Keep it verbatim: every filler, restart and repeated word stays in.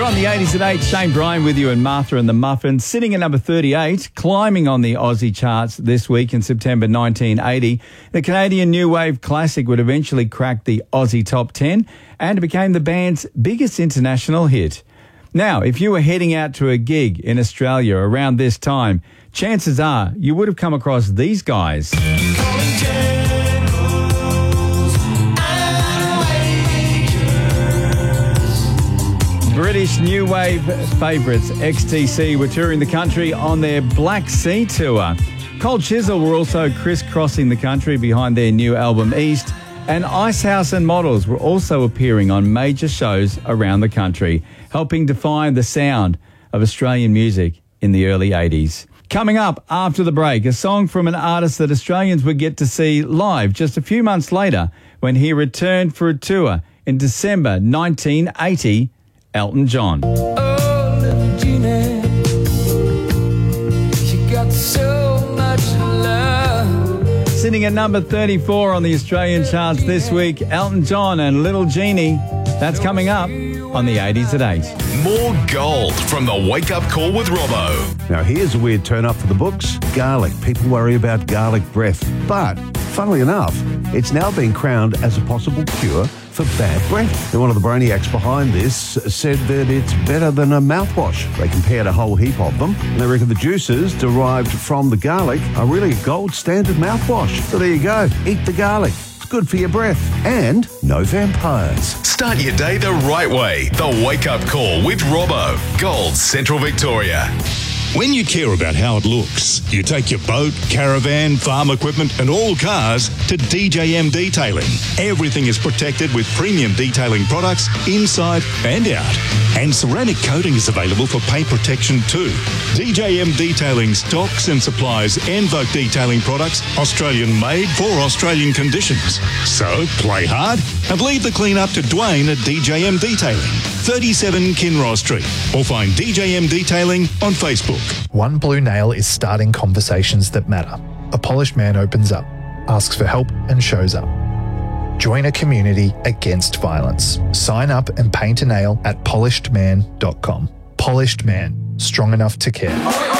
You're on the eighties at eight. Shane Bryan with you and Martha and the Muffin. Sitting at number thirty-eight, climbing on the Aussie charts this week in September nineteen eighty. The Canadian New Wave classic would eventually crack the Aussie top ten and it became the band's biggest international hit. Now, if you were heading out to a gig in Australia around this time, chances are you would have come across these guys. British New Wave favourites X T C were touring the country on their Black Sea tour. Cold Chisel were also crisscrossing the country behind their new album East, and Icehouse and Models were also appearing on major shows around the country, helping define the sound of Australian music in the early eighties. Coming up after the break, a song from an artist that Australians would get to see live just a few months later when he returned for a tour in December nineteen eighty, Elton John. Oh, little Genie, you got so much love. Sitting at number thirty-four on the Australian charts this week, Elton John and Little Genie. That's coming up on the eighties at eight. More gold from the Wake Up Call with Robbo. Now, here's a weird turn up for the books. Garlic. People worry about garlic breath. But, funnily enough, it's now been crowned as a possible cure for bad breath. And one of the brainiacs behind this said that it's better than a mouthwash. They compared a whole heap of them, and they reckon the juices derived from the garlic are really a gold standard mouthwash. So there you go. Eat the garlic. It's good for your breath. And no vampires. Start your day the right way. The Wake Up Call with Robbo. Gold Central Victoria. When you care about how it looks, you take your boat, caravan, farm equipment and all cars to D J M Detailing. Everything is protected with premium detailing products inside and out. And ceramic coating is available for paint protection too. D J M Detailing stocks and supplies Envoke detailing products, Australian made for Australian conditions. So play hard and leave the clean up to Dwayne at D J M Detailing, thirty-seven Kinross Street, or find D J M Detailing on Facebook. One Blue Nail is starting conversations that matter. A polished man opens up, asks for help and shows up. Join a community against violence. Sign up and paint a nail at polished man dot com. Polished Man, strong enough to care.